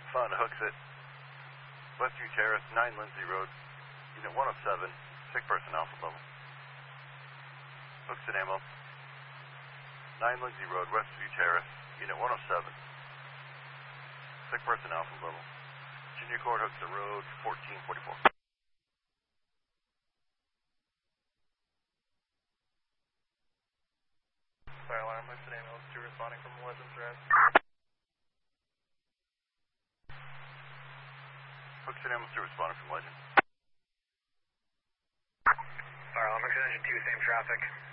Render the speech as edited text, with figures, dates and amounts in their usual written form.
Fun hooks it. Westview Terrace, 9 Lindsay Road, Unit 107, sick person alpha level. Hooks it ammo. 9 Lindsay Road, Westview Terrace, Unit 107, sick person alpha level. Junior Court hooks the road, 1444. Fire alarm, hooks it ambulance 2 responding from Legends Drive. Hooks it ambulance 2 responding from Legend. Fire alarm, hooks it engine 2, same traffic.